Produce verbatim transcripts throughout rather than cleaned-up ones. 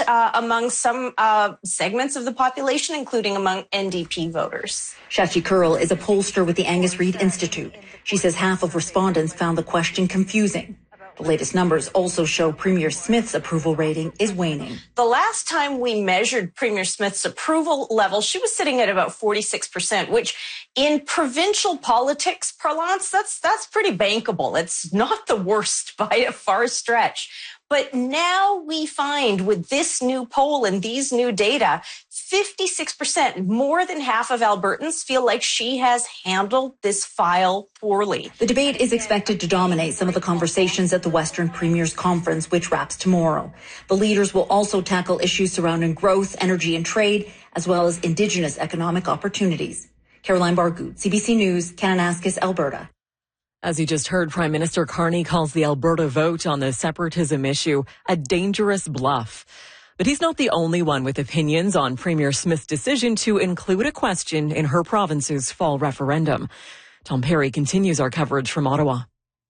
uh, among some uh, segments of the population, including among N D P voters. Shachi Kurl is a pollster with the Angus Reid Institute. She says half of respondents found the question confusing. The latest numbers also show Premier Smith's approval rating is waning. The last time we measured Premier Smith's approval level, she was sitting at about forty-six percent, which in provincial politics parlance, that's that's pretty bankable. It's not the worst by a far stretch. But now we find with this new poll and these new data, fifty-six percent, more than half of Albertans feel like she has handled this file poorly. The debate is expected to dominate some of the conversations at the Western Premiers Conference, which wraps tomorrow. The leaders will also tackle issues surrounding growth, energy and trade, as well as Indigenous economic opportunities. Caroline Bargood, C B C News, Kananaskis, Alberta. As you just heard, Prime Minister Carney calls the Alberta vote on the separatism issue a dangerous bluff. But he's not the only one with opinions on Premier Smith's decision to include a question in her province's fall referendum. Tom Perry continues our coverage from Ottawa.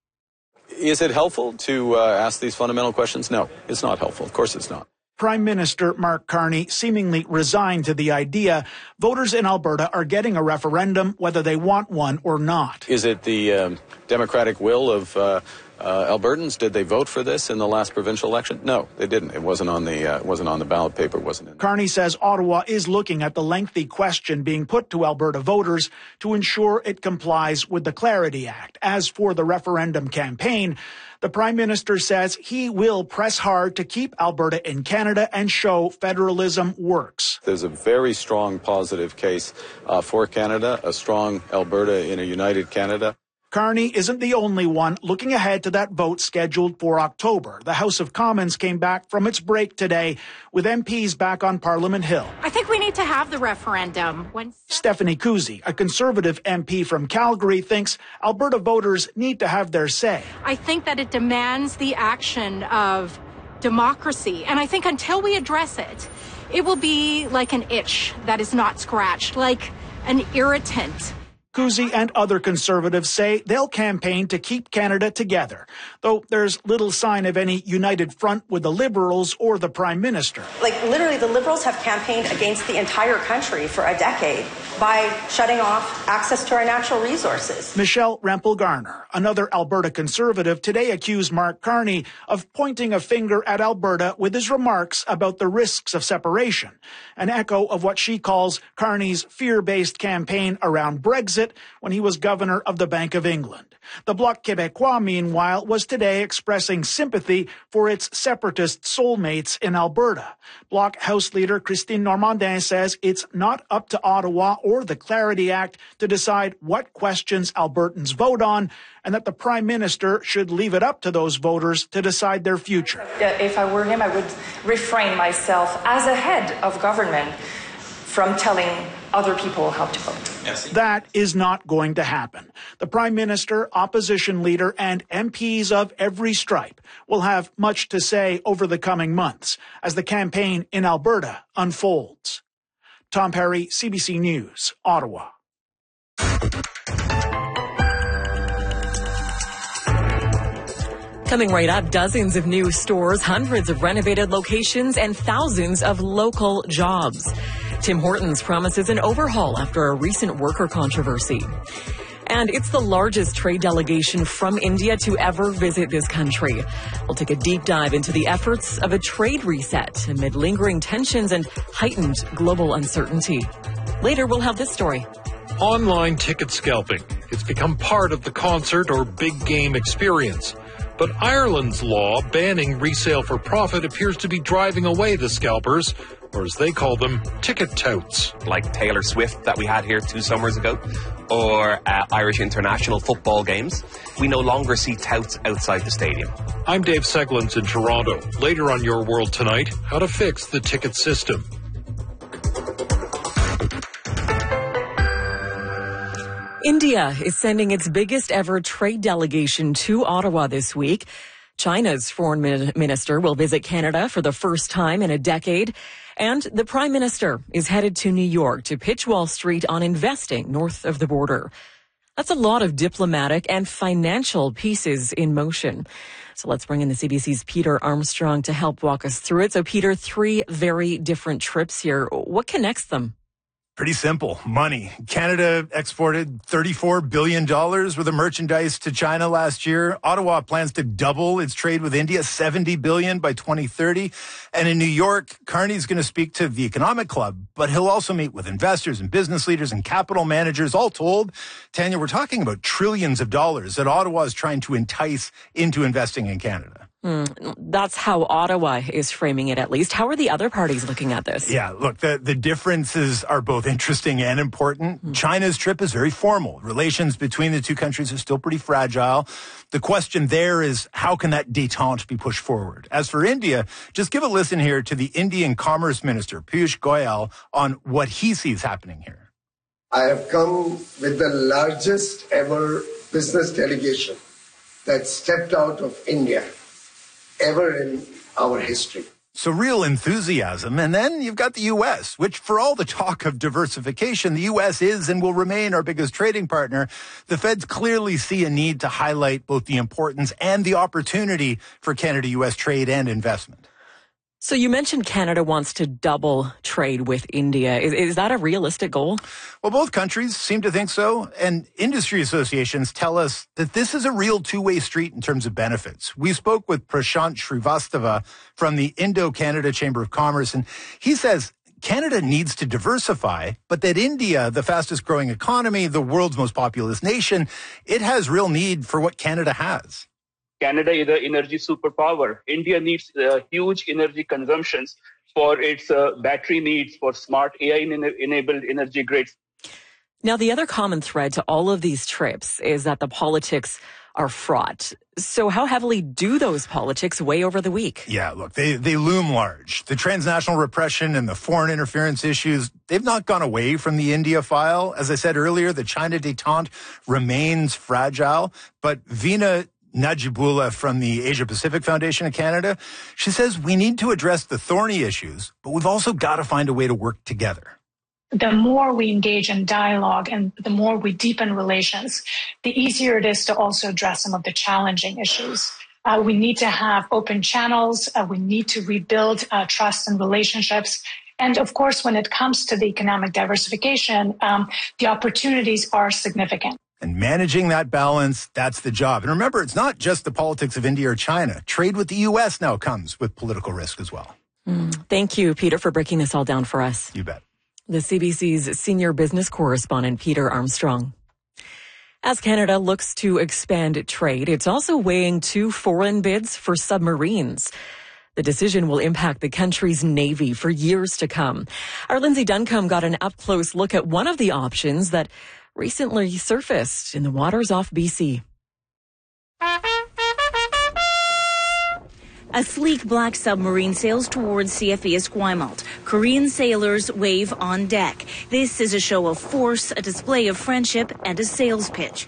Is it helpful to uh, ask these fundamental questions? No, it's not helpful. Of course it's not. Prime Minister Mark Carney seemingly resigned to the idea voters in Alberta are getting a referendum whether they want one or not. Is it the um, democratic will of uh, uh, Albertans? Did they vote for this in the last provincial election? No, they didn't. It wasn't on the uh, wasn't on the ballot paper. Wasn't in. Carney says Ottawa is looking at the lengthy question being put to Alberta voters to ensure it complies with the Clarity Act. As for the referendum campaign, the Prime Minister says he will press hard to keep Alberta in Canada and show federalism works. There's a very strong positive case uh, for Canada, a strong Alberta in a united Canada. Carney isn't the only one looking ahead to that vote scheduled for October. The House of Commons came back from its break today with M Ps back on Parliament Hill. I think we need to have the referendum. When Stephanie Kusi, a Conservative M P from Calgary, thinks Alberta voters need to have their say. I think that it demands the action of democracy. And I think until we address it, it will be like an itch that is not scratched, like an irritant. Kusi and other Conservatives say they'll campaign to keep Canada together, though there's little sign of any united front with the Liberals or the Prime Minister. Like, literally, the Liberals have campaigned against the entire country for a decade by shutting off access to our natural resources. Michelle Rempel-Garner, another Alberta Conservative, today accused Mark Carney of pointing a finger at Alberta with his remarks about the risks of separation, an echo of what she calls Carney's fear-based campaign around Brexit when he was governor of the Bank of England. The Bloc Québécois, meanwhile, was today expressing sympathy for its separatist soulmates in Alberta. Bloc House Leader Christine Normandin says it's not up to Ottawa or the Clarity Act to decide what questions Albertans vote on, and that the Prime Minister should leave it up to those voters to decide their future. If I were him, I would refrain myself as a head of government from telling other people how to vote. Yes. That is not going to happen. The Prime Minister, opposition leader, and M Ps of every stripe will have much to say over the coming months as the campaign in Alberta unfolds. Tom Perry, C B C News, Ottawa. Coming right up, dozens of new stores, hundreds of renovated locations, and thousands of local jobs. Tim Hortons promises an overhaul after a recent worker controversy. And it's the largest trade delegation from India to ever visit this country. We'll take a deep dive into the efforts of a trade reset amid lingering tensions and heightened global uncertainty. Later, we'll have this story. Online ticket scalping. It's become part of the concert or big game experience. But Ireland's law banning resale for profit appears to be driving away the scalpers, or as they call them, ticket touts. Like Taylor Swift that we had here two summers ago, or uh, Irish international football games. We no longer see touts outside the stadium. I'm Dave Seglins in Toronto. Later on Your World Tonight, how to fix the ticket system. India is sending its biggest ever trade delegation to Ottawa this week. China's foreign minister will visit Canada for the first time in a decade. And the Prime Minister is headed to New York to pitch Wall Street on investing north of the border. That's a lot of diplomatic and financial pieces in motion. So let's bring in the C B C's Peter Armstrong to help walk us through it. So Peter, three very different trips here. What connects them? Pretty simple. Money. Canada exported thirty-four billion dollars worth of merchandise to China last year. Ottawa plans to double its trade with India, seventy billion dollars by twenty thirty. And in New York, Carney's going to speak to the Economic Club, but he'll also meet with investors and business leaders and capital managers. All told, Tanya, we're talking about trillions of dollars that Ottawa is trying to entice into investing in Canada. Mm, that's how Ottawa is framing it, at least. How are the other parties looking at this? Yeah, look, the, the differences are both interesting and important. Mm. China's trip is very formal. Relations between the two countries are still pretty fragile. The question there is, how can that détente be pushed forward? As for India, just give a listen here to the Indian Commerce Minister, Piyush Goyal, on what he sees happening here. I have come with the largest ever business delegation that stepped out of India ever in our history. So real enthusiasm. And then you've got the U S, which for all the talk of diversification, the U S is and will remain our biggest trading partner. The Feds clearly see a need to highlight both the importance and the opportunity for Canada-U S trade and investment. So you mentioned Canada wants to double trade with India. Is, is that a realistic goal? Well, both countries seem to think so. And industry associations tell us that this is a real two-way street in terms of benefits. We spoke with Prashant Srivastava from the Indo-Canada Chamber of Commerce, and he says Canada needs to diversify, but that India, the fastest growing economy, the world's most populous nation, it has real need for what Canada has. Canada is an energy superpower. India needs uh, huge energy consumptions for its uh, battery needs, for smart A I-enabled energy grids. Now, the other common thread to all of these trips is that the politics are fraught. So how heavily do those politics weigh over the week? Yeah, look, they, they loom large. The transnational repression and the foreign interference issues, they've not gone away from the India file. As I said earlier, the China détente remains fragile, but Veena Najibullah from the Asia Pacific Foundation of Canada, she says we need to address the thorny issues, but we've also got to find a way to work together. The more we engage in dialogue and the more we deepen relations, the easier it is to also address some of the challenging issues. Uh, we need to have open channels. Uh, we need to rebuild uh, trust and relationships. And of course, when it comes to the economic diversification, um, the opportunities are significant. And managing that balance, that's the job. And remember, it's not just the politics of India or China. Trade with the U S now comes with political risk as well. Mm. Thank you, Peter, for breaking this all down for us. You bet. The C B C's senior business correspondent, Peter Armstrong. As Canada looks to expand trade, it's also weighing two foreign bids for submarines. The decision will impact the country's Navy for years to come. Our Lindsay Duncombe got an up-close look at one of the options that recently surfaced in the waters off B C. A sleek black submarine sails towards C F E Esquimalt. Korean sailors wave on deck. This is a show of force, a display of friendship, and a sales pitch.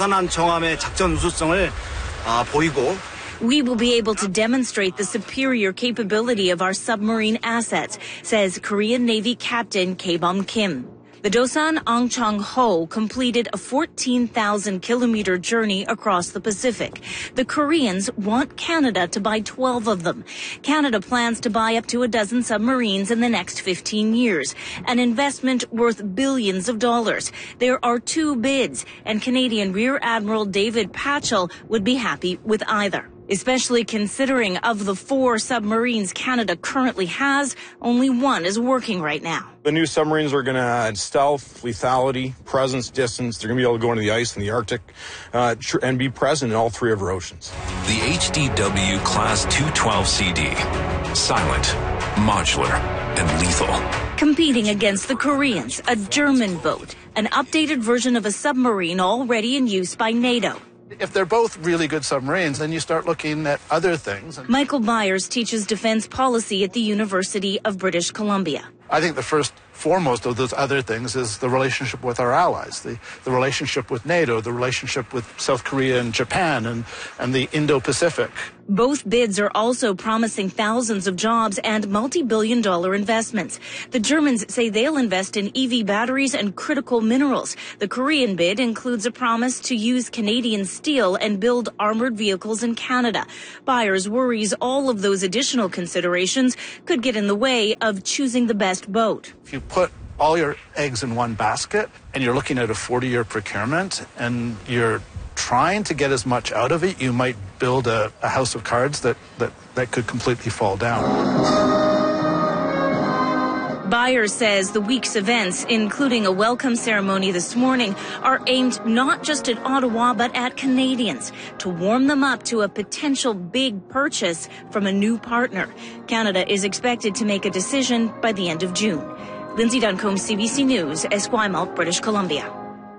We will be able to demonstrate the superior capability of our submarine assets, says Korean Navy Captain K-Bum Kim. The Dosan Angchong Ho completed a fourteen thousand kilometer journey across the Pacific. The Koreans want Canada to buy twelve of them. Canada plans to buy up to a dozen submarines in the next fifteen years, an investment worth billions of dollars. There are two bids, and Canadian Rear Admiral David Patchell would be happy with either. Especially considering of the four submarines Canada currently has, only one is working right now. The new submarines are going to add stealth, lethality, presence, distance. They're going to be able to go into the ice in the Arctic uh, tr- and be present in all three of our oceans. The H D W Class two twelve C D. Silent, modular, and lethal. Competing against the Koreans, a German boat, an updated version of a submarine already in use by NATO. If they're both really good submarines, then you start looking at other things. Michael Byers teaches defense policy at the University of British Columbia. I think the first foremost of those other things is the relationship with our allies, the, the relationship with NATO, the relationship with South Korea and Japan, and, and the Indo-Pacific. Both bids are also promising thousands of jobs and multi-billion dollar investments. The Germans say they'll invest in E V batteries and critical minerals. The Korean bid includes a promise to use Canadian steel and build armored vehicles in Canada. Buyers worries all of those additional considerations could get in the way of choosing the best boat. If you put all your eggs in one basket and you're looking at a forty-year procurement and you're trying to get as much out of it, you might build a, a house of cards that, that, that could completely fall down. Bayer says the week's events, including a welcome ceremony this morning, are aimed not just at Ottawa but at Canadians to warm them up to a potential big purchase from a new partner. Canada is expected to make a decision by the end of June. Lindsay Duncombe, C B C News, Esquimalt, British Columbia.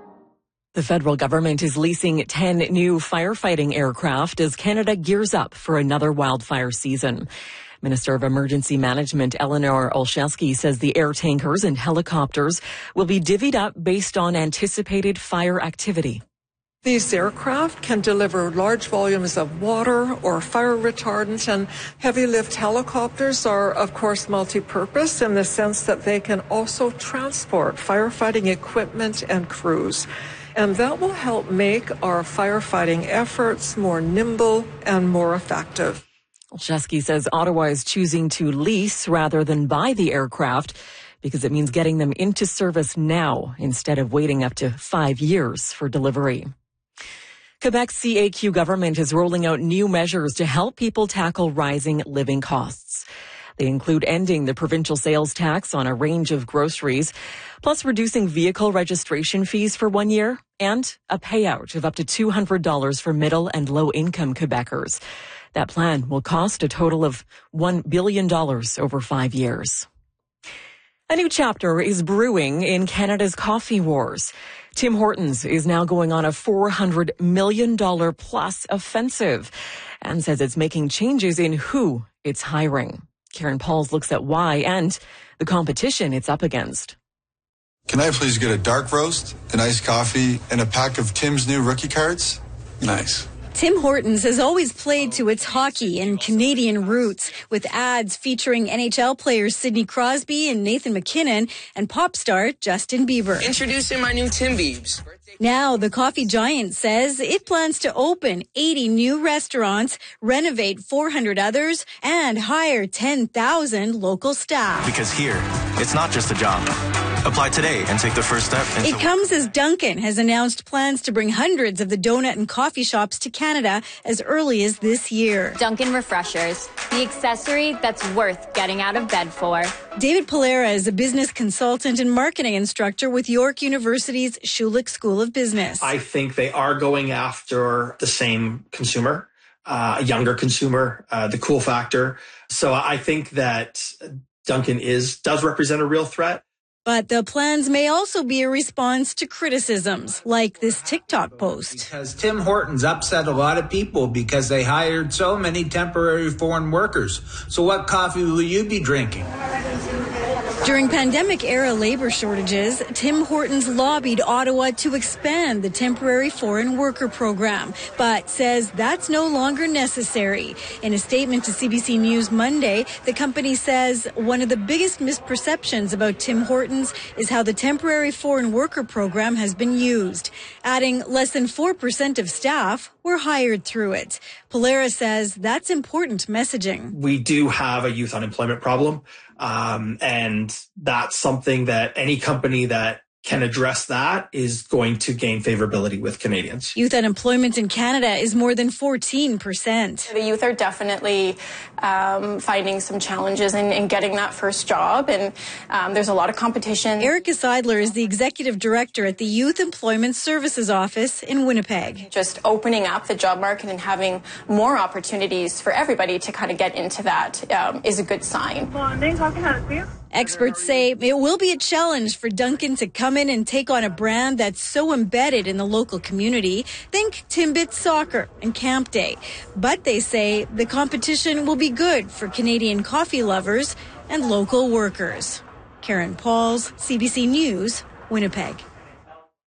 The federal government is leasing ten new firefighting aircraft as Canada gears up for another wildfire season. Minister of Emergency Management Eleanor Olszewski says the air tankers and helicopters will be divvied up based on anticipated fire activity. These aircraft can deliver large volumes of water or fire retardant, and heavy lift helicopters are, of course, multi-purpose in the sense that they can also transport firefighting equipment and crews. And that will help make our firefighting efforts more nimble and more effective. Olszewski says Ottawa is choosing to lease rather than buy the aircraft because it means getting them into service now instead of waiting up to five years for delivery. Quebec's C A Q government is rolling out new measures to help people tackle rising living costs. They include ending the provincial sales tax on a range of groceries, plus reducing vehicle registration fees for one year, and a payout of up to two hundred dollars for middle and low-income Quebecers. That plan will cost a total of one billion dollars over five years. A new chapter is brewing in Canada's coffee wars. Tim Hortons is now going on a four hundred million dollars plus offensive and says it's making changes in who it's hiring. Karen Pauls looks at why and the competition it's up against. Can I please get a dark roast, an iced coffee, and a pack of Tim's new rookie cards? Nice. Tim Hortons has always played to its hockey and Canadian roots, with ads featuring N H L players Sidney Crosby and Nathan McKinnon and pop star Justin Bieber. Introducing my new Tim Biebs. Now, the coffee giant says it plans to open eighty new restaurants, renovate four hundred others, and hire ten thousand local staff. Because here, it's not just a job. Apply today and take the first step. It comes as Dunkin' has announced plans to bring hundreds of the donut and coffee shops to Canada as early as this year. Dunkin' Refreshers, the accessory that's worth getting out of bed for. David Polera is a business consultant and marketing instructor with York University's Schulich School of Business. I think they are going after the same consumer, uh, a younger consumer, uh, the cool factor. So I think that Dunkin' is does represent a real threat. But the plans may also be a response to criticisms, like this TikTok post. Because Tim Hortons upset a lot of people because they hired so many temporary foreign workers. So what coffee will you be drinking? During pandemic-era labor shortages, Tim Hortons lobbied Ottawa to expand the temporary foreign worker program, but says that's no longer necessary. In a statement to C B C News Monday, the company says one of the biggest misperceptions about Tim Hortons is how the temporary foreign worker program has been used, adding less than four percent of staff were hired through it. Polera says that's important messaging. We do have a youth unemployment problem. Um, and that's something that any company that can address that is going to gain favorability with Canadians. Youth unemployment in Canada is more than fourteen percent. The youth are definitely um, finding some challenges in, in getting that first job, and um, there's a lot of competition. Erica Seidler is the executive director at the Youth Employment Services Office in Winnipeg. Just opening up the job market and having more opportunities for everybody to kind of get into that um, is a good sign. Experts say it will be a challenge for Dunkin' to come in and take on a brand that's so embedded in the local community. Think Timbit Soccer and Camp Day. But they say the competition will be good for Canadian coffee lovers and local workers. Karen Pauls, C B C News, Winnipeg.